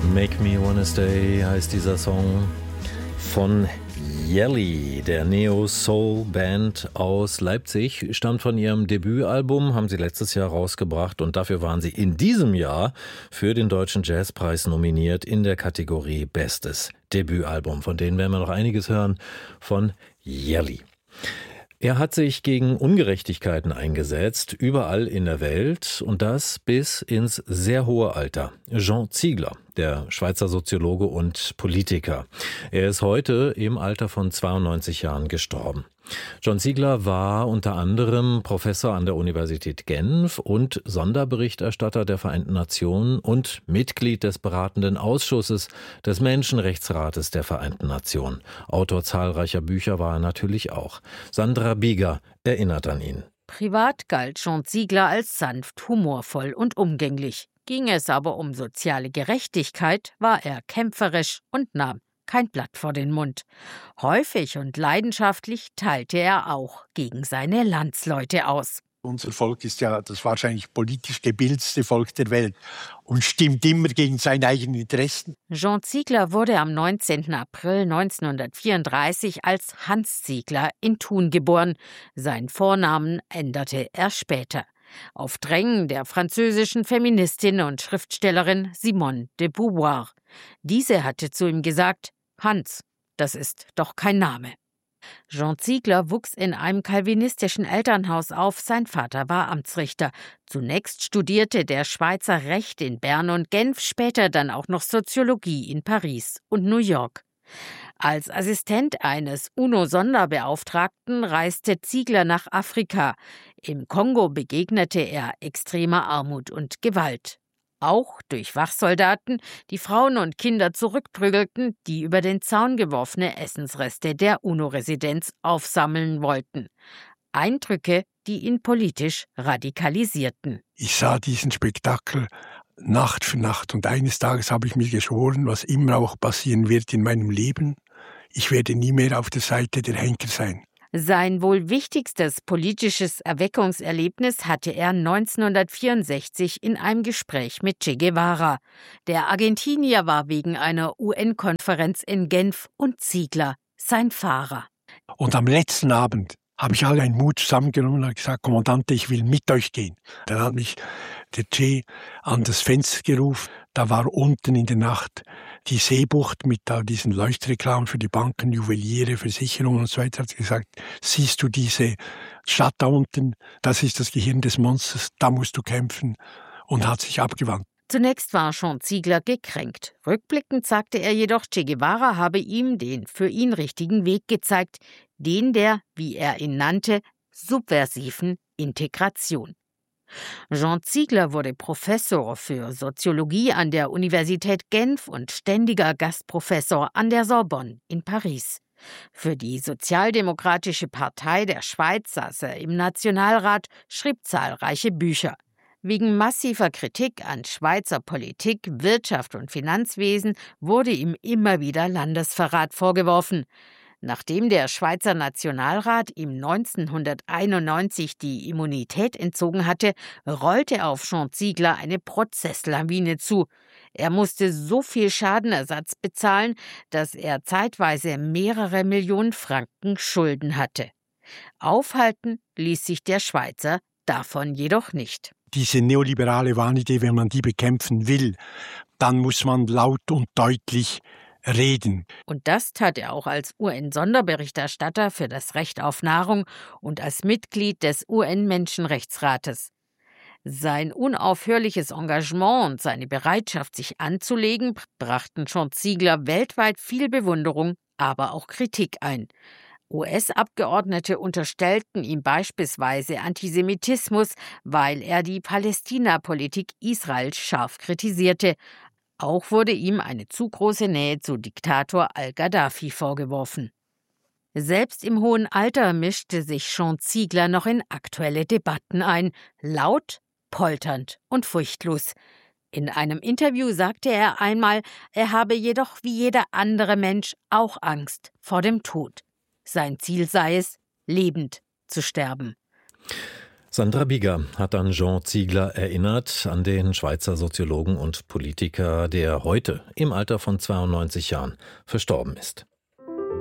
Make Me Wanna Stay heißt dieser Song von Yelly, der Neo-Soul-Band aus Leipzig, stammt von ihrem Debütalbum, haben sie letztes Jahr rausgebracht und dafür waren sie in diesem Jahr für den Deutschen Jazzpreis nominiert in der Kategorie Bestes Debütalbum. Von denen werden wir noch einiges hören von Yelly. Er hat sich gegen Ungerechtigkeiten eingesetzt, überall in der Welt, und das bis ins sehr hohe Alter. Jean Ziegler, der Schweizer Soziologe und Politiker. Er ist heute im Alter von 92 Jahren gestorben. Jean Ziegler war unter anderem Professor an der Universität Genf und Sonderberichterstatter der Vereinten Nationen und Mitglied des beratenden Ausschusses des Menschenrechtsrates der Vereinten Nationen. Autor zahlreicher Bücher war er natürlich auch. Sandra Bieger erinnert an ihn. Privat galt Jean Ziegler als sanft, humorvoll und umgänglich. Ging es aber um soziale Gerechtigkeit, war er kämpferisch und nahm kein Blatt vor den Mund. Häufig und leidenschaftlich teilte er auch gegen seine Landsleute aus. Unser Volk ist ja das wahrscheinlich politisch gebildetste Volk der Welt und stimmt immer gegen seine eigenen Interessen. Jean Ziegler wurde am 19. April 1934 als Hans Ziegler in Thun geboren. Seinen Vornamen änderte er später. Auf Drängen der französischen Feministin und Schriftstellerin Simone de Beauvoir. Diese hatte zu ihm gesagt: Hans, das ist doch kein Name. Jean Ziegler wuchs in einem calvinistischen Elternhaus auf. Sein Vater war Amtsrichter. Zunächst studierte der Schweizer Recht in Bern und Genf, später dann auch noch Soziologie in Paris und New York. Als Assistent eines UNO-Sonderbeauftragten reiste Ziegler nach Afrika. Im Kongo begegnete er extremer Armut und Gewalt. Auch durch Wachsoldaten, die Frauen und Kinder zurückprügelten, die über den Zaun geworfene Essensreste der UNO-Residenz aufsammeln wollten. Eindrücke, die ihn politisch radikalisierten. Ich sah diesen Spektakel Nacht für Nacht und eines Tages habe ich mir geschworen, was immer auch passieren wird in meinem Leben, ich werde nie mehr auf der Seite der Henker sein. Sein wohl wichtigstes politisches Erweckungserlebnis hatte er 1964 in einem Gespräch mit Che Guevara. Der Argentinier war wegen einer UN-Konferenz in Genf und Ziegler sein Fahrer. Und am letzten Abend habe ich all einen Mut zusammengenommen und gesagt: Kommandante, ich will mit euch gehen. Dann hat mich der Che an das Fenster gerufen. Da war unten in der Nacht die Seebucht mit diesen Leuchtreklamen für die Banken, Juweliere, Versicherungen und so weiter. Hat gesagt: Siehst du diese Stadt da unten? Das ist das Gehirn des Monsters, da musst du kämpfen. Und hat sich abgewandt. Zunächst war Jean Ziegler gekränkt. Rückblickend sagte er jedoch, Che Guevara habe ihm den für ihn richtigen Weg gezeigt, den der, wie er ihn nannte, subversiven Integration. Jean Ziegler wurde Professor für Soziologie an der Universität Genf und ständiger Gastprofessor an der Sorbonne in Paris. Für die Sozialdemokratische Partei der Schweiz saß er im Nationalrat, schrieb zahlreiche Bücher. Wegen massiver Kritik an Schweizer Politik, Wirtschaft und Finanzwesen wurde ihm immer wieder Landesverrat vorgeworfen. Nachdem der Schweizer Nationalrat ihm 1991 die Immunität entzogen hatte, rollte auf Jean Ziegler eine Prozesslawine zu. Er musste so viel Schadenersatz bezahlen, dass er zeitweise mehrere Millionen Franken Schulden hatte. Aufhalten ließ sich der Schweizer davon jedoch nicht. Diese neoliberale Wahnidee, wenn man die bekämpfen will, dann muss man laut und deutlich reden. Und das tat er auch als UN-Sonderberichterstatter für das Recht auf Nahrung und als Mitglied des UN-Menschenrechtsrates. Sein unaufhörliches Engagement und seine Bereitschaft, sich anzulegen, brachten Jean Ziegler weltweit viel Bewunderung, aber auch Kritik ein. US-Abgeordnete unterstellten ihm beispielsweise Antisemitismus, weil er die Palästina-Politik Israels scharf kritisierte. Auch wurde ihm eine zu große Nähe zu Diktator al-Gaddafi vorgeworfen. Selbst im hohen Alter mischte sich Jean Ziegler noch in aktuelle Debatten ein, laut, polternd und furchtlos. In einem Interview sagte er einmal, er habe jedoch wie jeder andere Mensch auch Angst vor dem Tod. Sein Ziel sei es, lebend zu sterben. Sandra Bieger hat an Jean Ziegler erinnert, an den Schweizer Soziologen und Politiker, der heute im Alter von 92 Jahren verstorben ist.